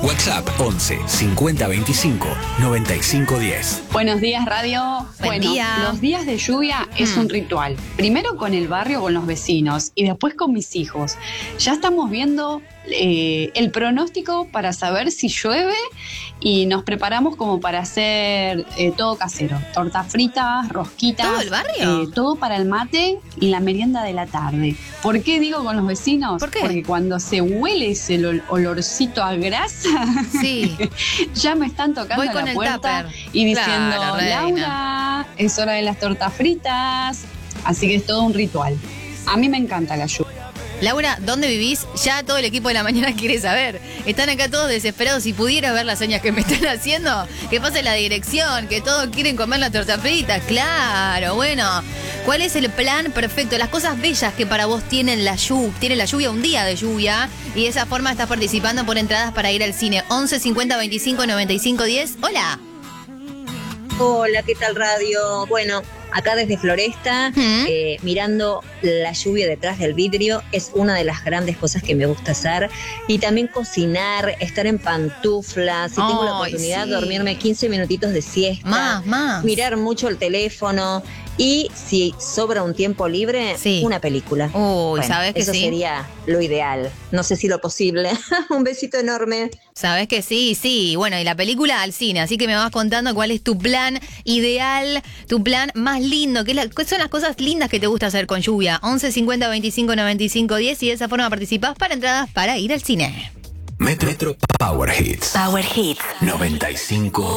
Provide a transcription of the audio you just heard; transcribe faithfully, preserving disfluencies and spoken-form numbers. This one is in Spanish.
WhatsApp once cincuenta veinticinco noventa y cinco diez. Buenos días, radio. Buen bueno, día. Los días de lluvia es Mm. un ritual. Primero con el barrio, con los vecinos y después con mis hijos. Ya estamos viendo eh, el pronóstico para saber si llueve y nos preparamos como para hacer eh, todo casero. Tortas fritas, rosquitas. ¿Todo el barrio? eh, todo para el mate y la merienda de la tarde. ¿Por qué digo con los vecinos? ¿Por qué? Porque cuando se huele ese ol- olorcito a grasa, Sí. ya me están tocando Voy a con la el puerta tupper. y diciendo, Claro, reina. Laura, es hora de las tortas fritas. Así que es todo un ritual. A mí me encanta la lluvia. Laura, ¿dónde vivís? Ya todo el equipo de la mañana quiere saber. Están acá todos desesperados. Si pudieras ver las señas que me están haciendo, que pase la dirección, que todos quieren comer la torta frita. Claro, bueno. ¿Cuál es el plan perfecto? Las cosas bellas que para vos tienen la lluvia, tiene la lluvia, un día de lluvia, y de esa forma estás participando por entradas para ir al cine. once cincuenta veinticinco noventa y cinco diez. Hola. Hola, ¿qué tal radio? Bueno, acá desde Floresta, ¿Mm? eh, mirando la lluvia detrás del vidrio, es una de las grandes cosas que me gusta hacer. Y también cocinar, estar en pantuflas, si tengo la Ay, oportunidad sí. de dormirme quince minutitos de siesta, Más, más. mirar mucho el teléfono y si sobra un tiempo libre, Sí. una película. Uy, ¿sabes que eso sí? sería lo ideal. No sé si lo posible. Un besito enorme. Sabes que sí, sí. Bueno, y la película al cine, así que me vas contando cuál es tu plan ideal, tu plan más lindo, qué es la- cuáles son las cosas lindas que te gusta hacer con lluvia. once cincuenta veinticinco noventa y cinco diez y de esa forma participás para entradas para ir al cine. Metro Power Hits Power Hits. noventa y cinco